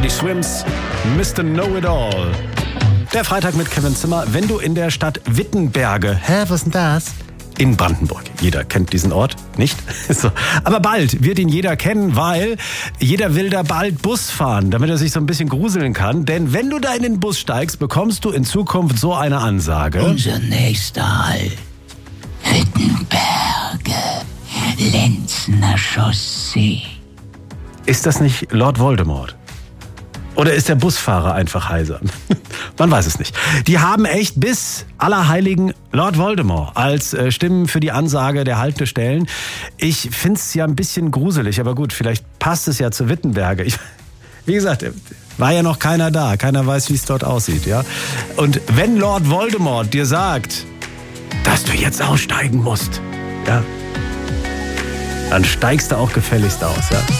Teddy Swims, Mr. Know-It-All. Der Freitag mit Kevin Zimmer. Wenn du in der Stadt Wittenberge... was ist denn das? In Brandenburg. Jeder kennt diesen Ort, nicht? So. Aber bald wird ihn jeder kennen, weil jeder will da bald Bus fahren, damit er sich so ein bisschen gruseln kann. Denn wenn du da in den Bus steigst, bekommst du in Zukunft so eine Ansage. Unser nächster Halt. Wittenberge. Lenzner Chaussee. Ist das nicht Lord Voldemort? Oder ist der Busfahrer einfach heiser? Man weiß es nicht. Die haben echt bis Allerheiligen Lord Voldemort als Stimmen für die Ansage der Haltestellen. Ich finde es ja ein bisschen gruselig, aber gut, vielleicht passt es ja zu Wittenberge. Wie gesagt, war ja noch keiner da. Keiner weiß, wie es dort aussieht. Ja? Und wenn Lord Voldemort dir sagt, dass du jetzt aussteigen musst, ja, dann steigst du auch gefälligst aus. Ja?